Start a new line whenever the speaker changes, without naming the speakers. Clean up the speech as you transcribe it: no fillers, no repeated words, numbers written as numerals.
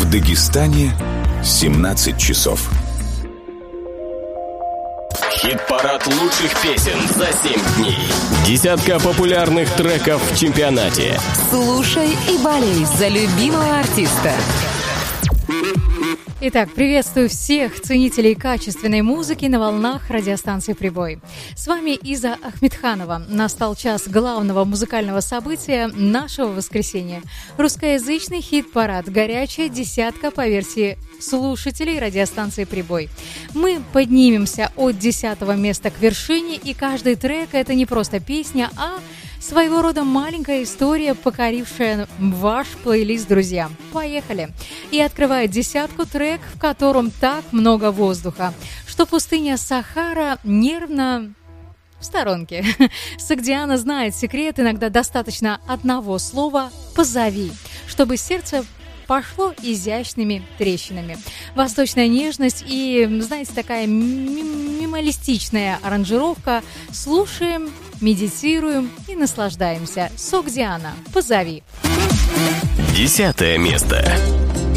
В Дагестане 17 часов.
Хит-парад лучших песен за 7 дней. Десятка популярных треков в чемпионате.
Слушай и болей за любимого артиста.
Итак, приветствую всех ценителей качественной музыки на волнах радиостанции «Прибой». С вами Иза Ахмедханова. Настал час главного музыкального события нашего воскресенья. Русскоязычный хит-парад «Горячая десятка» по версии слушателей радиостанции «Прибой». Мы поднимемся от 10-го места к вершине, и каждый трек – это не просто песня, а своего рода маленькая история, покорившая ваш плейлист, друзья. Поехали! И открывает десятку трек, в котором так много воздуха, что пустыня Сахара нервно в сторонке. Согдиана знает секрет, иногда достаточно одного слова «позови», чтобы сердце пошло изящными трещинами. Восточная нежность и, знаете, такая минималистичная аранжировка. Слушаем, медитируем и наслаждаемся. Согдиана, «Позови».
10-е место.